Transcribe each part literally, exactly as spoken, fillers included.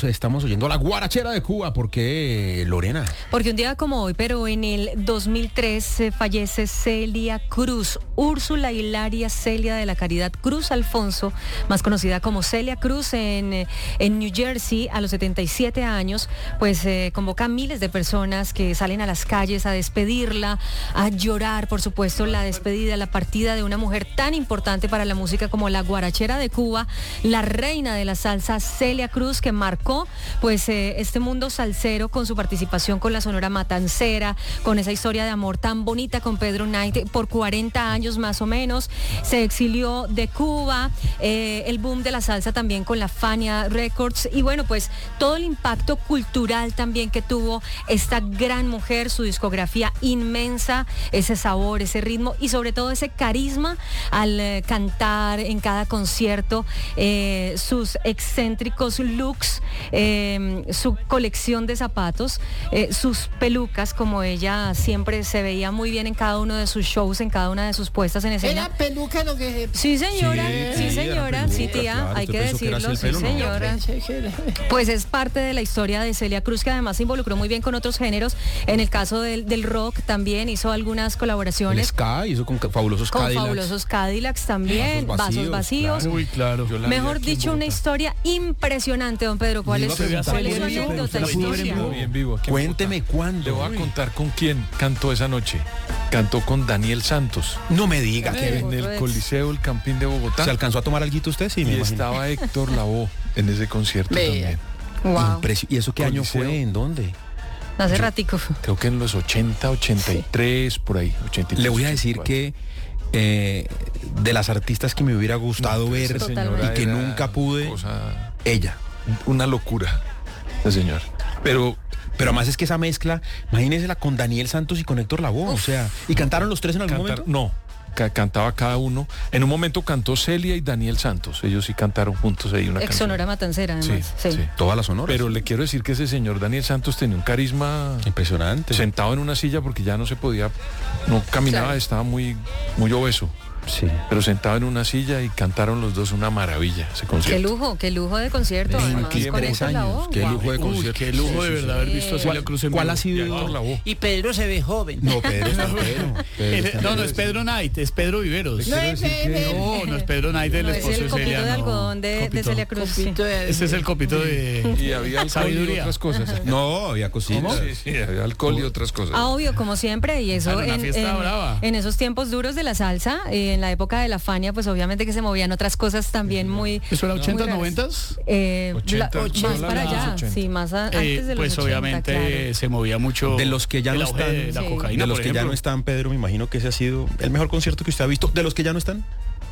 estamos oyendo la guarachera de Cuba. ¿Por qué, Lorena? Porque un día como hoy, pero en el dos mil tres, eh, fallece Celia Cruz, Úrsula Hilaria Celia de la Caridad Cruz Alfonso, más conocida como Celia Cruz, en, eh, en New Jersey, a los setenta y siete años, pues eh, convoca a miles de personas que salen a las calles a despedirla, a llorar, por supuesto, la despedida, la partida de una mujer tan importante para la música como la guarachera de Cuba, la reina de la salsa Celia Cruz, que marcó pues eh, este mundo salsero con su participación con la Sonora Matancera, con esa historia de amor tan bonita con Pedro Knight por cuarenta años más o menos. Se exilió de Cuba, eh, el boom de la salsa también con la Fania Records, y bueno, pues todo el impacto cultural también que tuvo esta gran mujer, su discografía inmensa, ese sabor, ese ritmo y sobre todo ese carisma al eh, cantar en cada concierto, eh, sus excéntricos looks, eh, su colección de zapatos, eh, sus pelucas, como ella siempre se veía muy bien en cada uno de sus shows, en cada una de sus puestas en escena. ¿Era peluca lo que...? Sí, señora, sí, sí, señora, peluca, sí, tía, claro, hay usted que pensó que era decirlo, así el sí, pelo, ¿no? señora. Pues es parte de la historia de Celia Cruz, que además se involucró muy bien con otros géneros. En el caso del, del rock también hizo algunas El colaboraciones. ska hizo con fabulosos Con Cadillacs. fabulosos Cadillacs también, Vasos vasos vacíos, vacíos. claro. Uy, claro. Yo la vi Mejor aquí en dicho, una Bogotá. historia impresionante, don Pedro. ¿Cuál Le es, iba a preguntar, cuál es su ¿usted la pudo ver en anécdota? vivo? ¿Usted la pudo ver en historia? vivo? En vivo, aquí en Cuénteme Bogotá. cuándo. Le voy a Uy. contar con quién cantó esa noche. Cantó con Daniel Santos No me diga Eh, que en otro el ex. Coliseo El Campín de Bogotá. se alcanzó a tomar alguito usted, sí, me y imagino. estaba Héctor Lavoe en ese concierto Vea. también. Wow, Impresio- ¿Y eso qué año Coliseo. fue? ¿En dónde? hace Yo- ratico. Creo que en los ochenta, ochenta y tres, por ahí. ochenta y tres, Le voy a decir ochenta y que eh, de las artistas que me hubiera gustado cuatro. ver Esa Totalmente. señora y que era nunca pude, cosa- ella. una locura, esa señora. Pero Pero además es que esa mezcla, imagínensela con Daniel Santos y con Héctor Lavoe, o sea, ¿y cantaron los tres en algún cantar, momento? no, ca- cantaba cada uno. En un momento cantó Celia y Daniel Santos. Ellos sí cantaron juntos ahí una Ex canción. Sonora Matancera, además. Sí, Sí. sí. Todas las sonoras. Pero le quiero decir que ese señor Daniel Santos tenía un carisma Impresionante. sentado en una silla porque ya no se podía, no caminaba, Claro. estaba muy, muy obeso. Sí. Pero sentado en una silla y cantaron los dos una maravilla ese Qué concierto. lujo, qué lujo de concierto. además, con veintitrés Héctor años, Lavoe. qué Wow. lujo de Uy, concierto. qué lujo Sí, de sí, verdad sí. haber visto a Celia ¿Cuál- Cruz en cuál vivo. ha sido- Y a Héctor Lavoe. Y Pedro se ve joven. No, Pedro está Pedro. Pedro está No, no Pedro. es Pedro Knight, es Pedro Viveros. No es Pedro. No, no es Pedro Knight, el No, es esposo el de copito Celia. de no. algodón de, de Copito. Celia Cruz. sí. Copito de- Ese es el copito de... Y había alcohol y Sabiduría. otras cosas. No, había cositas. Sí, sí, había alcohol y otras cosas. Ah, obvio, como siempre, y eso Claro, una en, fiesta en- brava. en esos tiempos duros de la salsa, eh, en la época de la Fania, pues obviamente que se movían otras cosas también muy... ¿Eso era muy ochentas, raras. noventas? Eh, ochenta, la- ochenta, más para los allá, ochenta. sí, más a- antes Eh, de los pues ochenta, obviamente claro. se movía mucho De los que ya el no auge están, de la Sí. cocaína, de los por que ya ejemplo. no están, Pedro, me imagino que ese ha sido el mejor concierto que usted ha visto. De los que ya no están.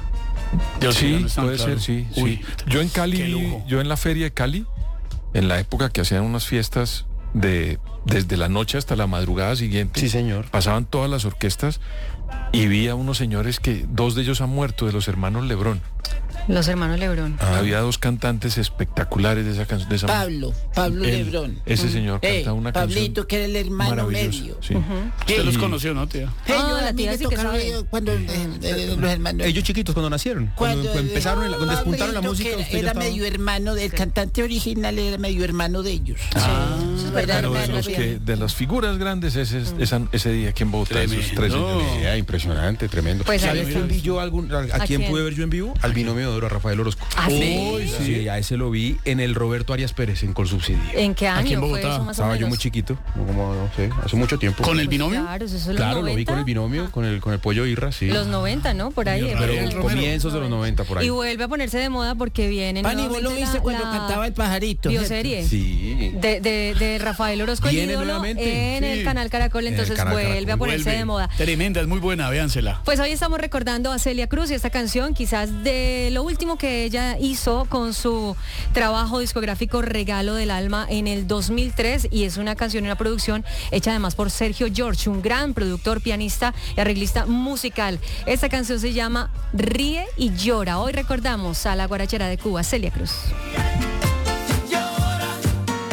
De los que ya Sí, no están, puede claro. ser, sí, Uy, sí. Yo en qué Cali, lujo. yo en la feria de Cali, en la época que hacían unas fiestas de desde la noche hasta la madrugada siguiente. Sí, señor. Pasaban todas las orquestas y vi a unos señores que dos de ellos han muerto, de los hermanos Lebrón. Los hermanos Lebrón. Ah. Había dos cantantes espectaculares de esa canción. De esa Pablo, Pablo Él, Lebrón. Ese señor Eh, canta una Pablito, canción que era el hermano maravillosa. medio. Sí. Usted los Y- conoció, ¿no, tía? Hey, Ah, yo, la a mí tía me sí que tocaron sabe. ellos cuando eh, eh, los hermanos. Ellos chiquitos cuando nacieron. Cuando, Cuando empezaron, en la- cuando despuntaron la Pablito, música. que era, usted ya era estaba- medio hermano del cantante original, era medio hermano de ellos. Ah, Era Pero de hermano los de- que, de las figuras grandes ese, esa- ese día aquí en Bogotá, esos tres Tremendo. señores. Eh, impresionante, tremendo. Pues ¿Sabe a ahí quién está. vi yo algún, a, a ¿A quién quién? pude ver yo en vivo? Al binomio de oro, a Rafael Orozco. ¿Ah, sí? Uy, sí, a ese lo vi en el Roberto Arias Pérez, en Colsubsidio. ¿En qué Aquí en año fue Bogotá. eso más o Estaba yo menos? muy chiquito, como, no sé, hace mucho tiempo. ¿Con el Pues binomio? Claro, eso es los Claro, lo vi noventa. con el binomio, con el, con el pollo Irra, sí. Los noventa, ¿no? Por ahí. Pero por Pero ahí. comienzos de los noventa, por ahí. Y vuelve a ponerse de moda porque viene Pani, vos lo nuevamente viste la- cuando la cantaba el pajarito. bioserie Sí. de, de, de Rafael Orozco, el Viene ídolo, nuevamente, en sí. el canal Caracol, En el entonces canal vuelve Caracol, a ponerse Vuelve. de moda. Tremenda, es muy buena, véansela. Pues hoy estamos recordando a Celia Cruz y esta canción quizás de lo último que ella hizo con su trabajo discográfico Regalo del Alma en el dos mil tres, y es una canción y una producción hecha además por Sergio George, un gran productor, pianista y arreglista musical. Esta canción se llama Ríe y Llora. Hoy recordamos a la guarachera de Cuba, Celia Cruz.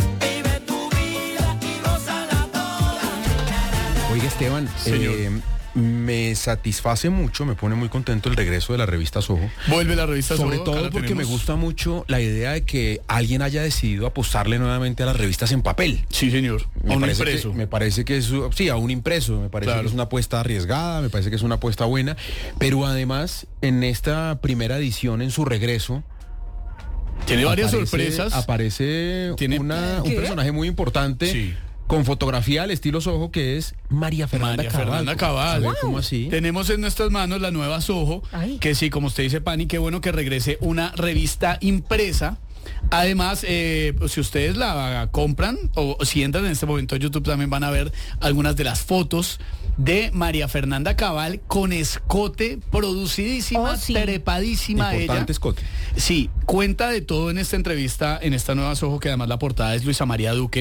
Oiga, Esteban, Señor. eh, me satisface mucho, me pone muy contento el regreso de la revista Soho. Vuelve la revista Sobre Soho, acá todo la porque tenemos. me gusta mucho la idea de que alguien haya decidido apostarle nuevamente a las revistas en papel. Sí, señor. Me A un parece impreso. Que, me parece que es, sí, a un impreso, me parece Claro. que es una apuesta arriesgada, me parece que es una apuesta buena, pero además en esta primera edición, en su regreso, Tiene varias aparece- sorpresas. Aparece Tiene- una, un ¿Qué? personaje muy importante. Sí. Con fotografía al estilo Soho, que es María Fernanda María Cabal. Fernanda Cabal. A ver, ¿cómo así? Tenemos en nuestras manos la nueva Soho, Ay. que sí, como usted dice, Pani, qué bueno que regrese una revista impresa. Además, eh, si ustedes la compran o si entran en este momento a YouTube también van a ver algunas de las fotos de María Fernanda Cabal con escote, producidísima, Oh, sí. trepadísima ella. Importante escote. Sí, cuenta de todo en esta entrevista, en esta nueva Soho, que además la portada es Luisa María Duque,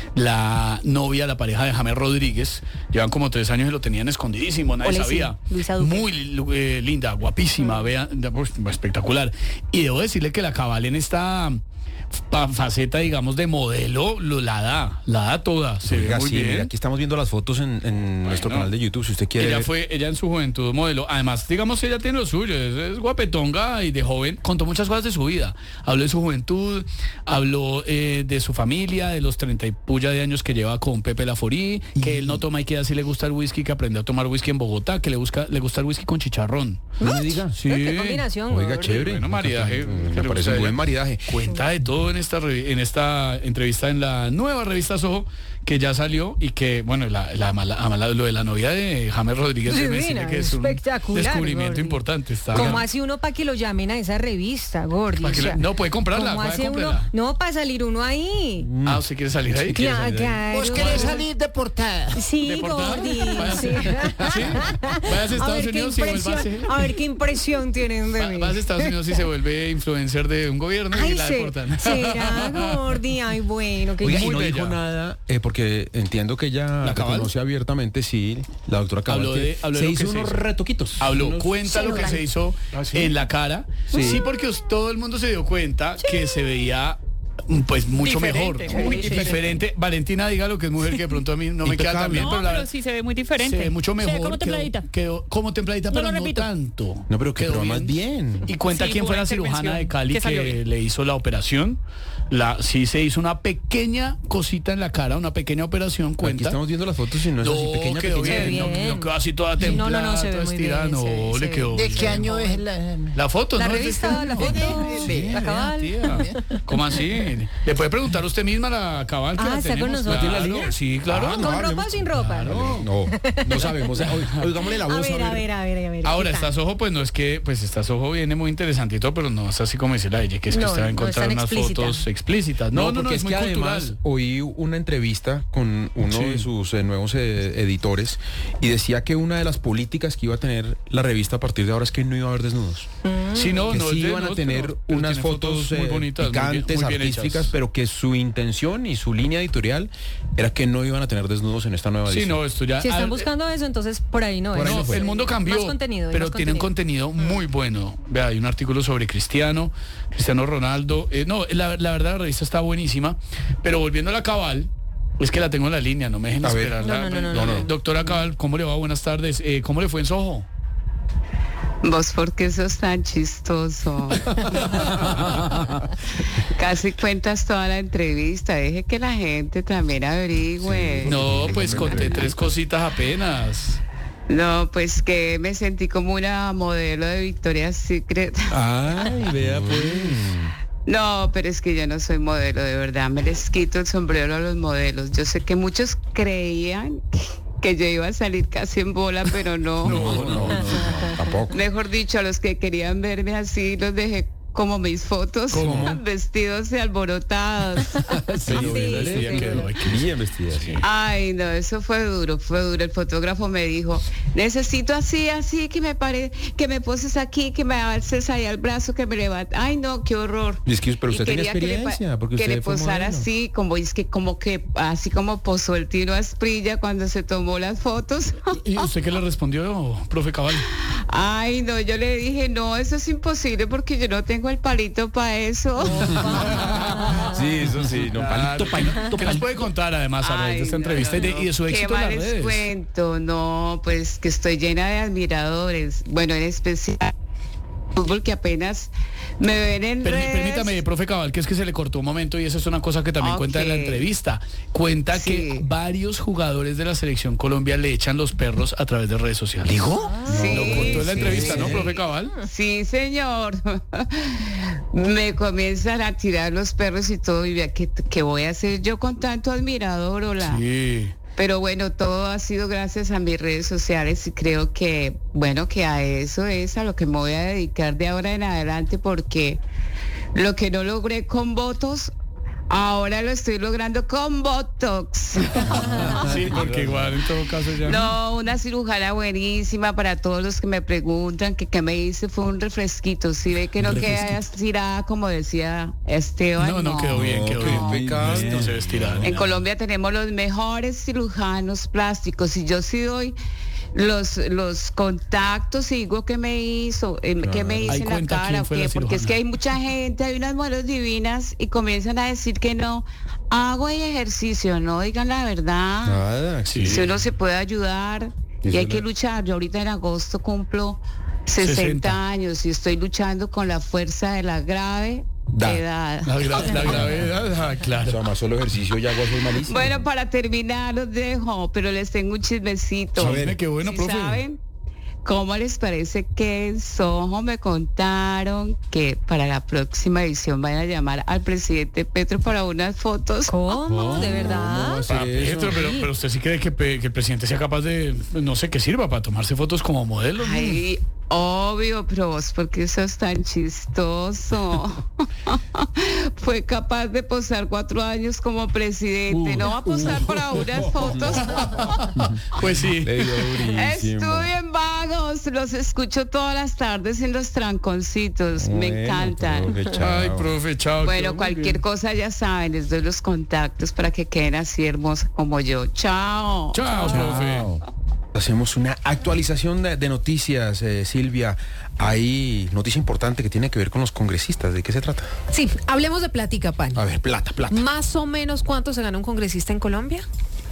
la novia, la pareja de James Rodríguez. Llevan como tres años y lo tenían escondidísimo, nadie Ole, sí, sabía. Luisa Duque. Muy eh, linda, guapísima, vean, pues, espectacular. Y debo decirle que la Cabal en esta fa- faceta, digamos, de modelo, lo, la da, la da toda. Se Oiga, ve muy sí, bien. mira, aquí estamos viendo las fotos en, en nuestro Bueno, canal de YouTube, si usted quiere Ella ver. fue, ella en su juventud modelo. Además, digamos, ella tiene lo suyo, es, es guapetonga y de joven, contó muchas cosas de su vida. Habló de su juventud, habló eh, de su familia, de los treinta y puya de años que lleva con Pepe Laforí, que él no toma y que así le gusta el whisky, que aprendió a tomar whisky en Bogotá, que le busca, le gusta el whisky con chicharrón. No me diga. Sí. ¿Qué combinación? Oiga, gordo? chévere. Bueno, maridaje, Me que le parece gusta a un buen ella. maridaje. Cuenta de todo en esta revi- en esta entrevista en la nueva revista Soho que ya salió y que, bueno, la, la, la- la- lo de la novia de James Rodríguez Divina, me decirle que es un espectacular, descubrimiento Gordy. importante. Está ¿Cómo hace uno para que lo llamen a esa revista, Gordy? ¿Para que O le- sea, no, puede comprarla, ¿cómo vaya, hace uno? cómprela. No, para salir uno ahí. Ah, ¿usted quiere salir ahí? ¿Quiere Claro, salir ahí? claro. ¿Vos querés salir de portada? Sí, ¿De portada? Gordy. Váyase. Sí. ¿Sí? Váyase a A Estados ver, qué Unidos y vuelva a impresión, ser- a ver qué impresión tienen de Va- mí. Vas a Estados Unidos y se vuelve influencer de un gobierno y Ay, la se- deportan. será, Gordy. Ay, bueno, que Oiga, Muy y no bella. dijo nada, eh, porque entiendo que ella ¿La Cabal? reconoce abiertamente, sí, la doctora Cabal, Habló que de- habló de se lo hizo que se unos hizo. retoquitos. Habló, Unos- cuenta lo que Celular. se hizo ¿Ah, sí? en la cara. Sí, Sí. porque os- todo el mundo se dio cuenta que se veía mm, pues mucho Diferente, mejor. muy Muy diferente. diferente. Valentina, diga lo que es mujer, que de pronto a mí no me queda tan Impecable. bien, No, pero, la pero verdad sí se ve muy diferente. se ve mucho mejor. Se ve como quedó- templadita. Quedó, como templadita, No pero lo no repito. tanto. No, pero que Quedó pero más bien. Y cuenta Sí, quién fue fue la una cirujana de intervención Cali que que, salió bien. le hizo la operación. La, sí se hizo una pequeña cosita en la cara, una pequeña operación, Aquí cuenta. estamos viendo las fotos y no es así No, pequeña, quedó pequeña. bien, no, bien. no quedó así toda No, no, templada, no, se ve toda muy estirada, bien, no, se- le se- quedó ¿De bien. qué año es la...? La foto, La ¿no? revista, la foto, Sí, la vea, Cabal. tía. ¿Cómo así? Le puede preguntar usted misma a la Cabal que Ah, la está con tenemos. nosotros. Claro, ¿La tiene la línea? sí, claro. Ah, ¿Con no, ropa hablemos- o sin ropa? No, no sabemos. Oy- Oigámosle la A voz. ver, a ver, a ver, a ver. Ahora, ¿qué tal? esta Soho, pues no es que, pues esta Soho viene muy interesantito, pero no es así como decirle a ella, que es que No, usted va a no es encontrar tan unas explícita. fotos explícitas. No, no, no, porque es, es, muy que cultural. además oí una entrevista con uno Sí. de sus eh, nuevos eh, editores y decía que una de las políticas que iba a tener la revista a partir de ahora es que no iba a haber desnudos. Sí, no, que no, sí es de- iban a no, tener pero- pero unas tiene fotos, muy eh, bonitas, muy bien- picantes, muy bien artísticas, hechas. pero que su intención y su línea editorial era que no iban a tener desnudos en esta nueva Sí, edición. no, esto ya... Si están ah, buscando eso, entonces por ahí no Por es. ahí No, no fue. el mundo cambió, Más contenido, pero más tiene un contenido muy bueno. Vea, hay un artículo sobre Cristiano, Cristiano Ronaldo. Eh, no, la, la verdad la revista está buenísima, pero volviendo a la Cabal, es que la tengo en la línea, no me dejen A ver. esperarla. No, no, no, no, no, no. Doctora Cabal, ¿cómo le va? Buenas tardes. Eh, ¿Cómo le fue en Soho? Vos, ¿por qué sos tan chistoso? Casi cuentas toda la entrevista. Deje que la gente también averigüe. No, pues conté tres cositas apenas. No, pues que me sentí como una modelo de Victoria's Secret. Ay, vea pues. No, pero es que yo no soy modelo, de verdad. Me les quito el sombrero a los modelos. Yo sé que muchos creían que yo iba a salir casi en bola, pero no. No, no, no, no, tampoco. Mejor dicho, a los que querían verme así, los dejé como mis fotos, ¿Cómo? vestidos y alborotados. Pero Sí, bien sí, vestida sí. quedó, ay, qué bien vestida, sí. Ay, no, eso fue duro, fue duro. El fotógrafo me dijo, necesito así, así, que me pare, que me poses aquí, que me alces ahí al brazo, que me levante. Ay, no, qué horror. Y es que, pero Y usted tenía quería que le pa- experiencia, porque que usted le fue posara modelo. así, como es que como que así como posó el Tino Asprilla cuando se tomó las fotos. ¿Y usted qué le respondió, profe Cabal? Ay, no, yo le dije, no, eso es imposible porque yo no tengo el palito para eso. Sí, eso sí. No, palito, palito, ¿Qué nos puede contar además a raíz de esta Ay, no, entrevista no, y, de, y de su no. éxito ¿Qué en más las les redes? cuento? No, pues que estoy llena de admiradores. Bueno, en especial fútbol, que apenas me ven en Permí- redes. Permítame, profe Cabal, que es que se le cortó un momento y esa es una cosa que también Ok. cuenta en la entrevista. Cuenta Sí. que varios jugadores de la selección Colombia le echan los perros a través de redes sociales. ¿Dijo? Sí, Lo contó en la sí, entrevista, ¿no, sí. profe Cabal? Sí, señor. Me comienzan a tirar los perros y todo, y vea, ¿qué, qué voy a hacer yo con tanto admirador, hola? Sí. Pero bueno, todo ha sido gracias a mis redes sociales y creo que, bueno, que a eso es a lo que me voy a dedicar de ahora en adelante, porque lo que no logré con votos, ahora lo estoy logrando con Botox. Sí, porque igual en todo caso ya. No, una cirujana buenísima para todos los que me preguntan que qué me hice fue un refresquito. Si ve que no queda estirada como decía Esteban. No, no quedó bien, quedó qué bien. impecable. No se ve estirada. En Colombia tenemos los mejores cirujanos plásticos y yo sí doy los los contactos y digo qué me hizo, eh, qué me hice Ahí en la cuenta cara, quién o fue qué, la porque es cirujana. que hay mucha gente, hay unas modelos divinas y comienzan a decir que no hago el ejercicio, no digan la verdad. Nada, sí. Si uno se puede ayudar y Eso hay es que la- luchar. Yo ahorita en agosto cumplo sesenta, sesenta. años y estoy luchando con la fuerza de la grave Da. edad. La, gra- la gravedad, ah, O claro. sea, más solo ejercicio y agua soy malísimo. Bueno, para terminar los dejo, pero les tengo un chismecito. A ver. Dime qué bueno, ¿Sí profe. saben? ¿Cómo les parece que en Soho me contaron que para la próxima edición van a llamar al presidente Petro para unas fotos? ¿Cómo? ¿De verdad? hacer Ah, eso? Petro, pero, pero usted sí cree que, pe- que el presidente sea capaz de, no sé, qué sirva para tomarse fotos como modelo. ¿no? Ay, obvio, pero vos, ¿por qué sos tan chistoso? Fue capaz de posar cuatro años como presidente. Uh, ¿No va a posar para unas fotos? Pues sí. Le dio durísimo. Estudien vagos, los escucho todas las tardes en los tranconcitos. Me Bueno, encantan. profe, chao. Ay, profe, chao. Bueno, quedó muy cualquier bien. cosa ya saben, les doy los contactos para que queden así hermosas como yo. Chao. Chao, profe. Chao. Hacemos una actualización de, de noticias, eh, Silvia. Hay noticia importante que tiene que ver con los congresistas. ¿De qué se trata? Sí, hablemos de plática, Pan. A ver, plata, plata. Más o menos, ¿cuánto se gana un congresista en Colombia?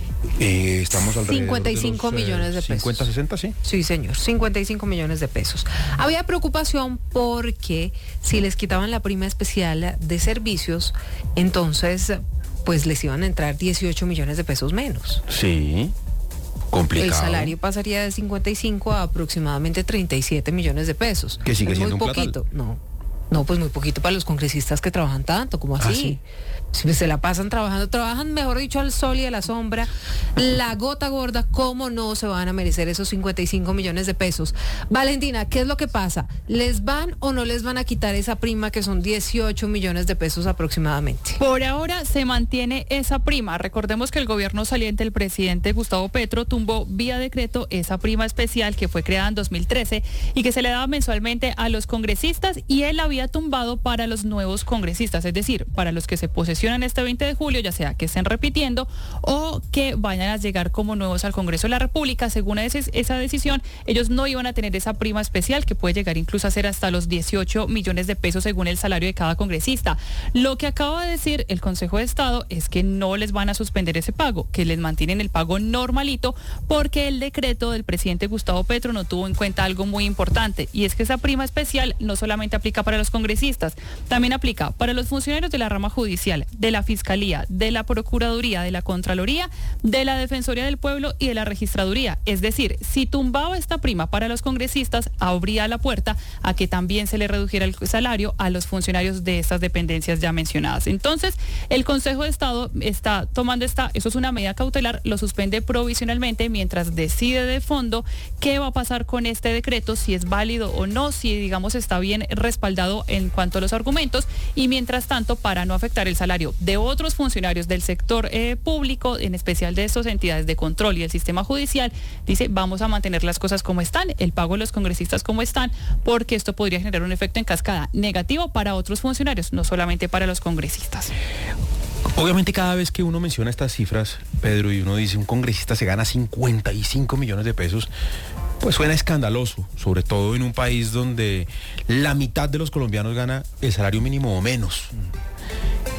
Eh, estamos alrededor cincuenta y cinco de los, millones de pesos. cincuenta, sesenta, sí. Sí, señor, cincuenta y cinco millones de pesos. Había preocupación porque si les quitaban la prima especial de servicios, entonces pues les iban a entrar dieciocho millones de pesos menos. Sí. Complicado. El salario pasaría de cincuenta y cinco a aproximadamente treinta y siete millones de pesos. Que sigue Es siendo muy un platal. poquito. No, no, pues muy poquito para los congresistas que trabajan tanto, como así. ¿Ah, sí? Si se la pasan trabajando, trabajan, mejor dicho, al sol y a la sombra. La gota gorda, ¿cómo no se van a merecer esos cincuenta y cinco millones de pesos? Valentina, ¿qué es lo que pasa? ¿Les van o no les van a quitar esa prima que son dieciocho millones de pesos aproximadamente? Por ahora se mantiene esa prima. Recordemos que el gobierno saliente, el presidente Gustavo Petro, tumbó vía decreto esa prima especial que fue creada en dos mil trece y que se le daba mensualmente a los congresistas, y él la había tumbado para los nuevos congresistas, es decir, para los que se posesionan este veinte de julio, ya sea que estén repitiendo o que vayan a llegar como nuevos al Congreso de la República. Según ese- esa decisión, ellos no iban a tener esa prima especial que puede llegar incluso a ser hasta los dieciocho millones de pesos según el salario de cada congresista. Lo que acaba de decir el Consejo de Estado es que no les van a suspender ese pago, que les mantienen el pago normalito, porque el decreto del presidente Gustavo Petro no tuvo en cuenta algo muy importante, y es que esa prima especial no solamente aplica para los congresistas, también aplica para los funcionarios de la rama judicial, de la Fiscalía, de la Procuraduría, de la Contraloría, de la Defensoría del Pueblo y de la Registraduría. Es decir, si tumbaba esta prima para los congresistas, abría la puerta a que también se le redujera el salario a los funcionarios de estas dependencias ya mencionadas. Entonces, el Consejo de Estado está tomando esta, eso es una medida cautelar, lo suspende provisionalmente mientras decide de fondo qué va a pasar con este decreto, si es válido o no, si digamos está bien respaldado en cuanto a los argumentos, y mientras tanto, para no afectar el salario de otros funcionarios del sector eh, público, en especial de estas entidades de control y el sistema judicial, dice, vamos a mantener las cosas como están, el pago de los congresistas como están, porque esto podría generar un efecto en cascada negativo para otros funcionarios, no solamente para los congresistas. Obviamente cada vez que uno menciona estas cifras, Pedro, y uno dice un congresista se gana cincuenta y cinco millones de pesos, pues suena escandaloso, sobre todo en un país donde la mitad de los colombianos gana el salario mínimo o menos.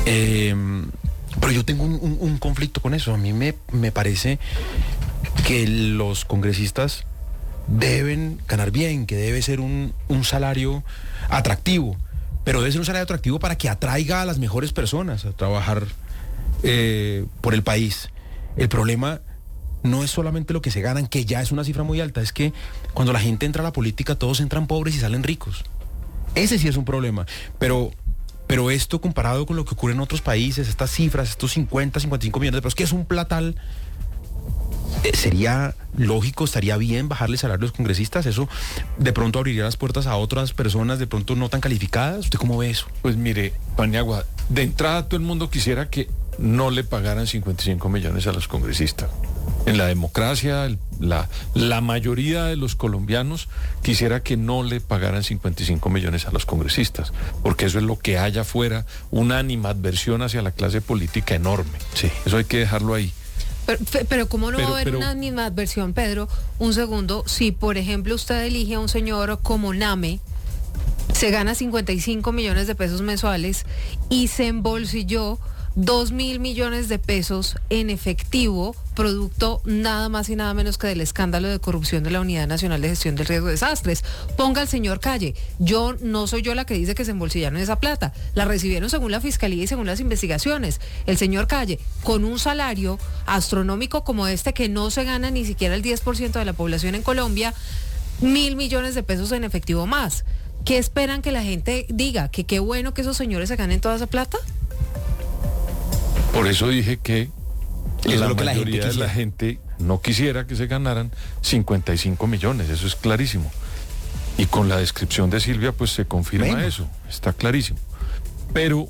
Eh, pero yo tengo un, un, un conflicto con eso. A mí me, me parece que los congresistas deben ganar bien, que debe ser un, un salario atractivo, pero debe ser un salario atractivo para que atraiga a las mejores personas a trabajar eh, por el país. El problema no es solamente lo que se ganan, que ya es una cifra muy alta, es que cuando la gente entra a la política todos entran pobres y salen ricos. Ese sí es un problema, pero... Pero esto comparado con lo que ocurre en otros países, estas cifras, estos cincuenta, cincuenta y cinco millones de pesos, que es un platal, eh, sería lógico, estaría bien bajarle el salario a los congresistas. Eso de pronto abriría las puertas a otras personas de pronto no tan calificadas. ¿Usted cómo ve eso? Pues mire, Paniagua, de entrada todo el mundo quisiera que no le pagaran cincuenta y cinco millones a los congresistas. En la democracia, el, la, la mayoría de los colombianos quisiera que no le pagaran cincuenta y cinco millones a los congresistas, porque eso es lo que hay afuera, una animadversión hacia la clase política enorme. Sí. Eso hay que dejarlo ahí. Pero, pero ¿cómo no Pero- va a haber pero- una animadversión, Pedro? Un segundo, si por ejemplo usted elige a un señor como Name, se gana cincuenta y cinco millones de pesos mensuales y se embolsilló dos mil millones de pesos en efectivo, producto nada más y nada menos que del escándalo de corrupción de la Unidad Nacional de Gestión del Riesgo de Desastres. Ponga al señor Calle. Yo no soy yo la que dice que se embolsillaron esa plata. La recibieron según la Fiscalía y según las investigaciones. El señor Calle, con un salario astronómico como este, que no se gana ni siquiera el diez por ciento de la población en Colombia, mil millones de pesos en efectivo más. ¿Qué esperan que la gente diga? ¿Que qué bueno que esos señores se ganen toda esa plata? Por eso dije que Eso es la lo que la gente mayoría de la quisiera. gente no quisiera que se ganaran cincuenta y cinco millones, eso es clarísimo. Y con la descripción de Silvia, pues se confirma Bueno. eso, está clarísimo. Pero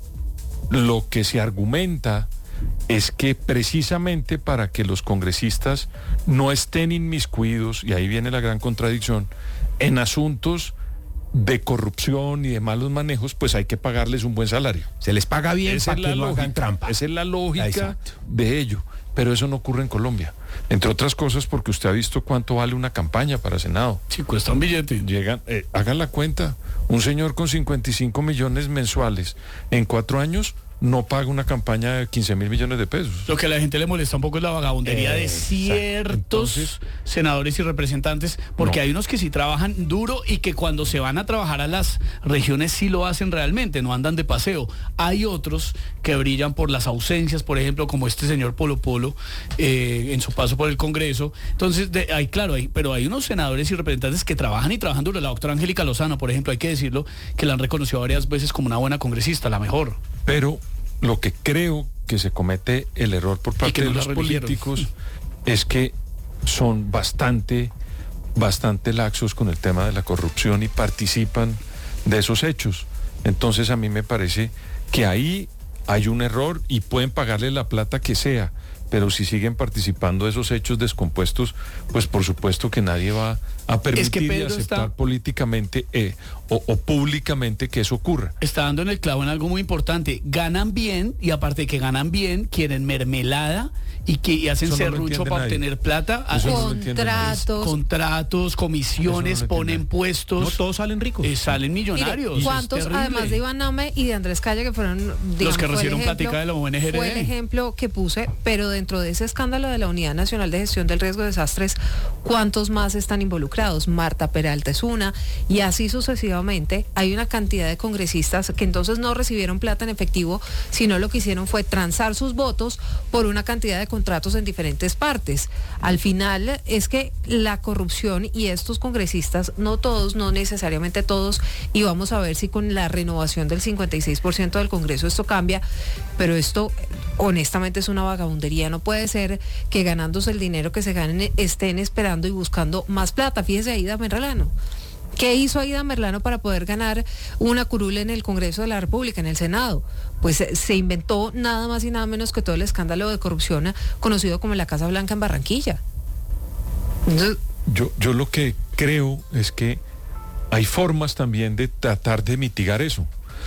lo que se argumenta es que precisamente para que los congresistas no estén inmiscuidos, y ahí viene la gran contradicción, en asuntos de corrupción y de malos manejos, pues hay que pagarles un buen salario. Se les paga bien Esa para es la que no hagan lógica, trampa. esa es la lógica Exacto. de ello. Pero eso no ocurre en Colombia. Entre otras cosas porque usted ha visto cuánto vale una campaña para Senado. Sí, cuesta un billete. Llegan, eh, hagan la cuenta, un señor con cincuenta y cinco millones mensuales en cuatro años no paga una campaña de quince mil millones de pesos. Lo que a la gente le molesta un poco es la vagabundería de Exacto. ciertos Entonces, senadores y representantes, porque no. hay unos que sí trabajan duro y que cuando se van a trabajar a las regiones sí lo hacen realmente, no andan de paseo. Hay otros que brillan por las ausencias, por ejemplo, como este señor Polo Polo, eh, en su paso por el Congreso. Entonces, de, hay, claro, hay, pero hay unos senadores y representantes que trabajan y trabajan duro. La doctora Angélica Lozano, por ejemplo, hay que decirlo, que la han reconocido varias veces como una buena congresista, la mejor. Pero lo que creo que se comete el error por parte que no de la los religieron. políticos es que son bastante, bastante laxos con el tema de la corrupción y participan de esos hechos. Entonces a mí me parece que ahí hay un error y pueden pagarle la plata que sea, pero si siguen participando de esos hechos descompuestos, pues por supuesto que nadie va a permitir y Pedro aceptar está- políticamente eh, o, o públicamente que eso ocurra. Está dando en el clavo en algo muy importante. Ganan bien y aparte de que ganan bien, quieren mermelada y que y hacen Eso no lo serrucho entiende para nadie. obtener plata. Eso no hacen lo entiende nadie. Contratos. contratos, comisiones, Eso no lo ponen entiende. puestos. No todos salen ricos. eh, salen Mire, millonarios. ¿cuántos, Es terrible. además de Iván Name y de Andrés Calle, que fueron, digamos, que fue el recibieron ejemplo- plática de la O N G R D? Fue el ejemplo que puse, pero dentro de ese escándalo de la Unidad Nacional de Gestión del Riesgo de Desastres, ¿cuántos más están involucrados? Marta Peralta es una, y así sucesivamente. Hay una cantidad de congresistas que entonces no recibieron plata en efectivo, sino lo que hicieron fue transar sus votos por una cantidad de contratos en diferentes partes. Al final es que la corrupción y estos congresistas, no todos, no necesariamente todos, y vamos a ver si con la renovación del cincuenta y seis por ciento del Congreso esto cambia, pero esto honestamente es una vagabundería. No puede ser que ganándose el dinero que se ganen estén esperando y buscando más plata. Fíjese Aida Merlano. ¿Qué hizo Aida Merlano para poder ganar una curul en el Congreso de la República, en el Senado? Pues eh, se inventó nada más y nada menos que todo el escándalo de corrupción eh, conocido como la Casa Blanca en Barranquilla. Entonces, Yo, yo lo que creo es que hay formas también de tratar de mitigar eso.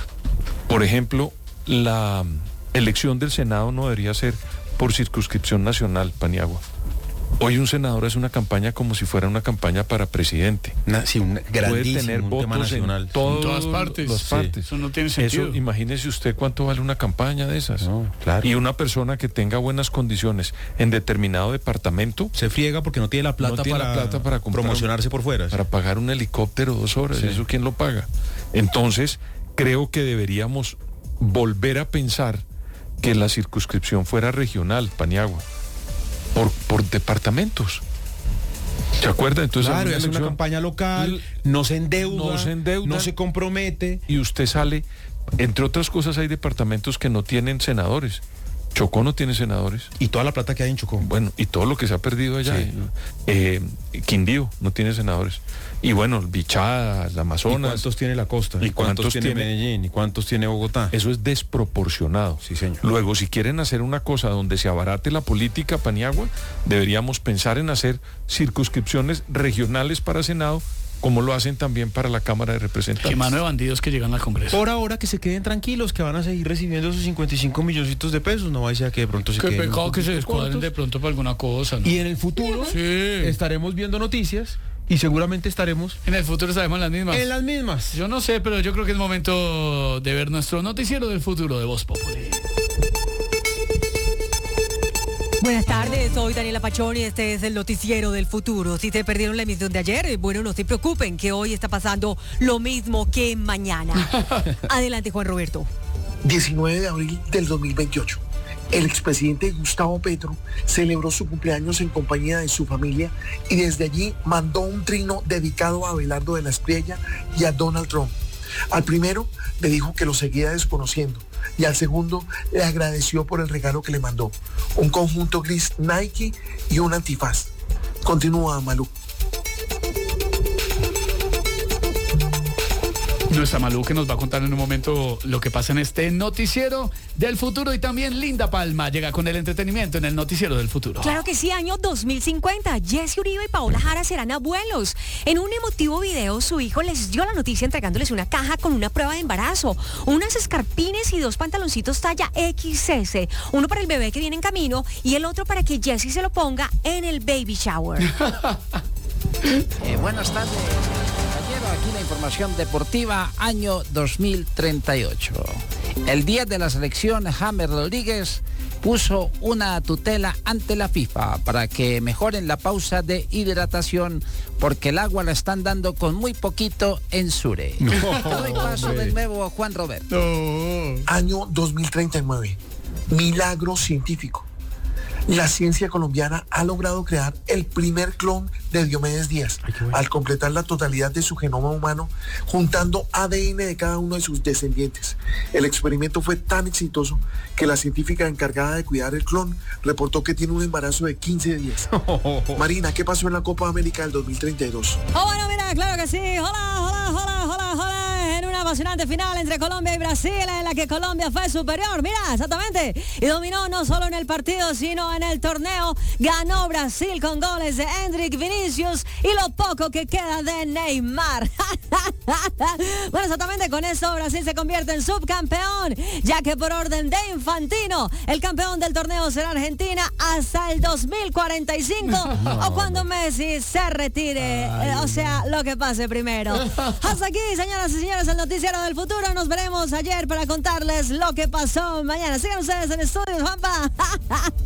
Por ejemplo, la elección del Senado no debería ser por circunscripción nacional, Paniagua. Hoy un senador hace una campaña como si fuera una campaña para presidente. Una, sí, un Puede grandísimo, tener un tema votos nacional. en, todo- En todas partes. las Sí. partes. Eso no tiene sentido. Eso, imagínese usted cuánto vale una campaña de esas. No, claro. Y una persona que tenga buenas condiciones en determinado departamento Se friega porque no tiene la plata, No tiene para, la plata para comprar promocionarse por fuera. para pagar un helicóptero dos horas. Sí. ¿Eso quién lo paga? Entonces, creo que deberíamos volver a pensar que la circunscripción fuera regional, Paniagua, por, por departamentos. ¿Se acuerda? Entonces, Claro, a y una hace una elección- campaña local, no se endeuda, No se endeuda. no se compromete. y usted sale, entre otras cosas hay departamentos que no tienen senadores. Chocó no tiene senadores. Y toda la plata que hay en Chocó. Bueno, y todo lo que se ha perdido allá. Sí. Eh, Quindío no tiene senadores. Y bueno, Bichada, el ¿Y Amazonas. cuántos tiene la costa? ¿Y ¿Y cuántos, cuántos tiene, tiene- Medellín? ¿Y cuántos tiene Bogotá? Eso es desproporcionado. Sí, señor. Luego, si quieren hacer una cosa donde se abarate la política, Paniagua, deberíamos pensar en hacer circunscripciones regionales para Senado, como lo hacen también para la Cámara de Representantes. Qué mano de bandidos que llegan al Congreso. Por ahora que se queden tranquilos, que van a seguir recibiendo esos cincuenta y cinco milloncitos de pesos. No vaya a ser que de pronto se Qué queden un pecado que se poquito descuadren cortos. de pronto para alguna cosa, ¿no? Y en el futuro Sí. estaremos viendo noticias y seguramente estaremos En el futuro sabemos las mismas. en las mismas. Yo no sé, pero yo creo que es momento de ver nuestro noticiero del futuro de Voz Populi. Buenas tardes, soy Daniela Pachón y este es el noticiero del futuro. Si te perdieron la emisión de ayer, bueno, no se preocupen, que hoy está pasando lo mismo que mañana. Adelante, Juan Roberto. diecinueve de abril del dos mil veintiocho. El expresidente Gustavo Petro celebró su cumpleaños en compañía de su familia y desde allí mandó un trino dedicado a Abelardo de la Espriella y a Donald Trump. Al primero le dijo que lo seguía desconociendo y al segundo le agradeció por el regalo que le mandó, un conjunto gris Nike y un antifaz. Continúa, Malú. Nuestra Malú que nos va a contar en un momento lo que pasa en este noticiero del futuro y también Linda Palma llega con el entretenimiento en el noticiero del futuro. Claro que sí, año dos mil cincuenta. Jesse Uribe y Paola Jara serán abuelos. En un emotivo video, su hijo les dio la noticia entregándoles una caja con una prueba de embarazo, unas escarpines y dos pantaloncitos talla equis ese. Uno para el bebé que viene en camino y el otro para que Jesse se lo ponga en el baby shower. Eh, buenas tardes, compañero. Aquí la información deportiva, año dos mil treinta y ocho. El día de la selección, James Rodríguez puso una tutela ante la FIFA para que mejoren la pausa de hidratación porque el agua la están dando con muy poquito en Sure. No, Te doy paso hombre. de nuevo, Juan Roberto. Año dos mil treinta y nueve. Milagro científico. La ciencia colombiana ha logrado crear el primer clon de Diomedes Díaz, al completar la totalidad de su genoma humano, juntando A D N de cada uno de sus descendientes. El experimento fue tan exitoso que la científica encargada de cuidar el clon reportó que tiene un embarazo de quince días. Marina, ¿qué pasó en la Copa América del dos mil treinta y dos? Oh, bueno, mira, claro que sí. Hola, hola, hola, hola, hola. En una apasionante final entre Colombia y Brasil, en la que Colombia fue superior. Mira, exactamente. Y dominó no solo en el partido, sino en el torneo. Ganó Brasil con goles de Endrick, Vinicius y lo poco que queda de Neymar. Bueno, exactamente con eso Brasil se convierte en subcampeón, ya que por orden de Infantino, el campeón del torneo será Argentina hasta el dos mil cuarenta y cinco o cuando Messi se retire. Eh, o sea, lo que pase primero. Hasta aquí, señoras y señores, el noticiero del futuro. Nos veremos ayer para contarles lo que pasó mañana. Sigan ustedes en estudios, Juanpa.